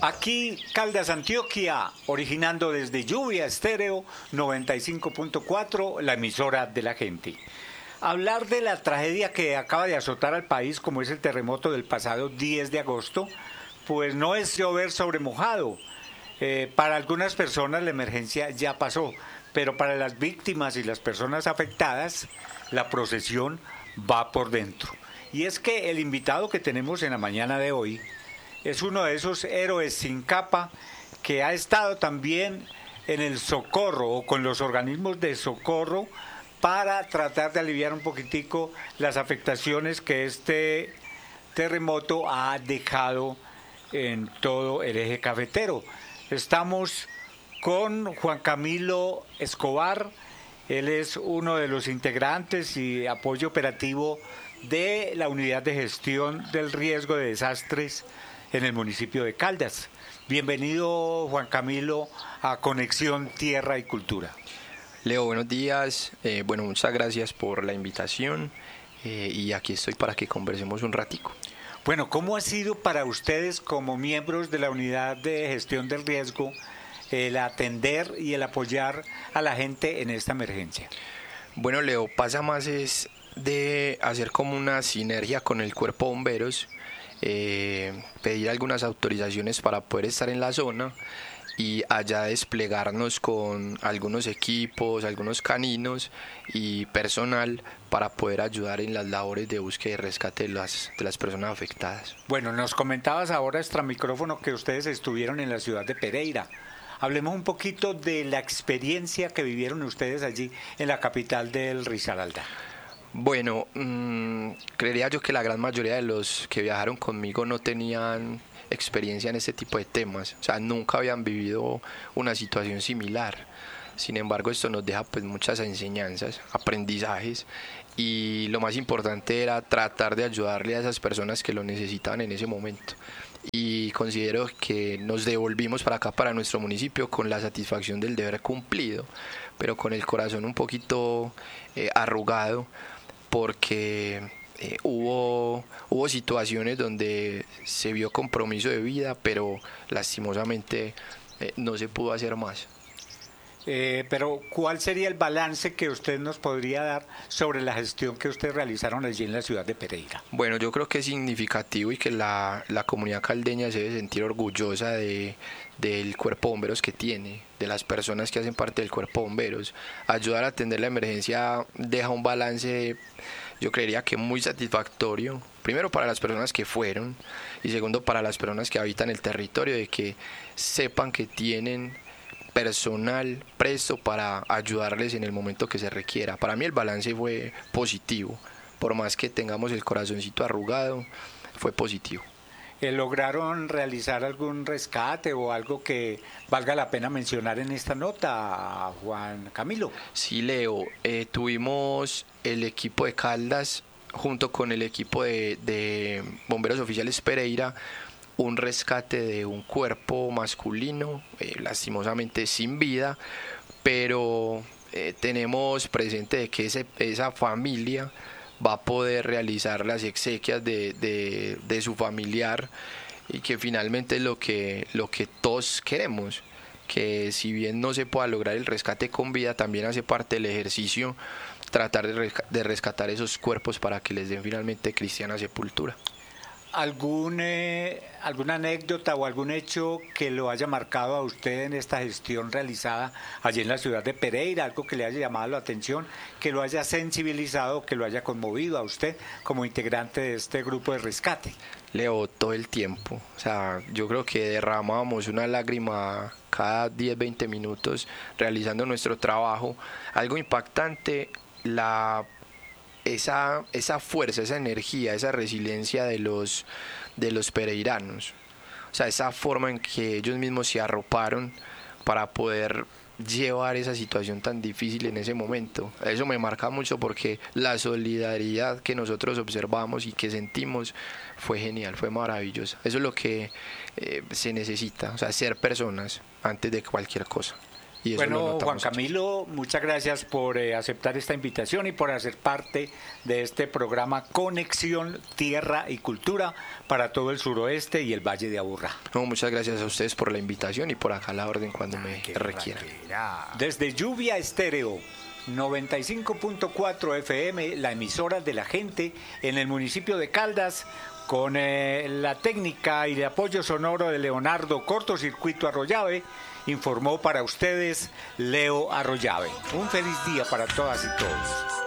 Aquí Caldas, Antioquia, originando desde Lluvia Estéreo 95.4, la emisora de la gente. Hablar de la tragedia que acaba de azotar al país, como es el terremoto del pasado 10 de agosto, pues no es llover sobre mojado. Para algunas personas la emergencia ya pasó, pero para las víctimas y las personas afectadas, la procesión va por dentro. Y es que el invitado que tenemos en la mañana de hoy es uno de esos héroes sin capa que ha estado también en el socorro o con los organismos de socorro para tratar de aliviar un poquitico las afectaciones que este terremoto ha dejado en todo el eje cafetero. Estamos con Juan Camilo Escobar. Él es uno de los integrantes y apoyo operativo de la Unidad de Gestión del Riesgo de Desastres en el municipio de Caldas. Bienvenido, Juan Camilo, a Conexión Tierra y Cultura. Leo, buenos días. Muchas gracias por la invitación y aquí estoy para que conversemos un ratico. Bueno, ¿cómo ha sido para ustedes como miembros de la Unidad de Gestión del Riesgo el atender y el apoyar a la gente en esta emergencia? Bueno, Leo, pasa más es de hacer como una sinergia con el Cuerpo de Bomberos, pedir algunas autorizaciones para poder estar en la zona y allá desplegarnos con algunos equipos, algunos caninos y personal para poder ayudar en las labores de búsqueda y rescate de las personas afectadas. Bueno, nos comentabas ahora extra micrófono que ustedes estuvieron en la ciudad de Pereira. Hablemos un poquito de la experiencia que vivieron ustedes allí en la capital del Risaralda. Bueno, creería yo que la gran mayoría de los que viajaron conmigo no tenían experiencia en este tipo de temas, o sea, nunca habían vivido una situación similar. Sin embargo, esto nos deja pues muchas enseñanzas, aprendizajes, y lo más importante era tratar de ayudarle a esas personas que lo necesitaban en ese momento. Y considero que nos devolvimos para acá, para nuestro municipio, con la satisfacción del deber cumplido, pero con el corazón un poquito arrugado, porque hubo situaciones donde se vio compromiso de vida, pero lastimosamente no se pudo hacer más. Pero ¿cuál sería el balance que usted nos podría dar sobre la gestión que ustedes realizaron allí en la ciudad de Pereira? Bueno, yo creo que es significativo y que la comunidad caldeña se debe sentir orgullosa del Cuerpo de Bomberos que tiene, de las personas que hacen parte del Cuerpo de Bomberos. Ayudar a atender la emergencia deja un balance, yo creería que muy satisfactorio, primero para las personas que fueron y segundo para las personas que habitan el territorio, de que sepan que tienen personal presto para ayudarles en el momento que se requiera. Para mí el balance fue positivo, por más que tengamos el corazoncito arrugado, fue positivo. ¿Lograron realizar algún rescate o algo que valga la pena mencionar en esta nota, Juan Camilo? Sí, Leo, tuvimos el equipo de Caldas junto con el equipo de Bomberos Oficiales Pereira, un rescate de un cuerpo masculino, lastimosamente sin vida, pero tenemos presente de que esa familia va a poder realizar las exequias de su familiar, y que finalmente es lo que todos queremos, que si bien no se pueda lograr el rescate con vida, también hace parte del ejercicio tratar de rescatar esos cuerpos para que les den finalmente cristiana sepultura. ¿Alguna anécdota o algún hecho que lo haya marcado a usted en esta gestión realizada allí en la ciudad de Pereira? Algo que le haya llamado la atención, que lo haya sensibilizado, que lo haya conmovido a usted como integrante de este grupo de rescate. Leo, todo el tiempo, o sea, yo creo que derramábamos una lágrima cada 10-20 minutos realizando nuestro trabajo. Algo impactante, esa fuerza, esa energía, esa resiliencia de los pereiranos. O sea, esa forma en que ellos mismos se arroparon para poder llevar esa situación tan difícil en ese momento. Eso me marca mucho porque la solidaridad que nosotros observamos y que sentimos fue genial, fue maravillosa. Eso es lo que se necesita, o sea, ser personas antes de cualquier cosa. Y eso lo Bueno, notamos Juan mucho. Camilo, muchas gracias por aceptar esta invitación y por hacer parte de este programa Conexión Tierra y Cultura para todo el suroeste y el Valle de Aburrá. No, muchas gracias a ustedes por la invitación y por acá la orden cuando me requieran. Desde Lluvia Estéreo 95.4 FM, la emisora de la gente en el municipio de Caldas, con la técnica y el apoyo sonoro de Leonardo Cortocircuito Arroyave, informó para ustedes Leo Arroyave. Un feliz día para todas y todos.